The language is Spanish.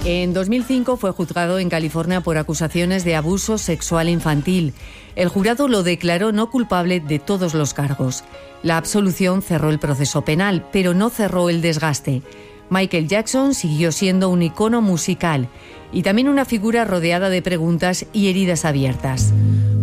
En 2005 fue juzgado en California por acusaciones de abuso sexual infantil. El jurado lo declaró no culpable de todos los cargos. La absolución cerró el proceso penal, pero no cerró el desgaste. Michael Jackson siguió siendo un icono musical y también una figura rodeada de preguntas y heridas abiertas.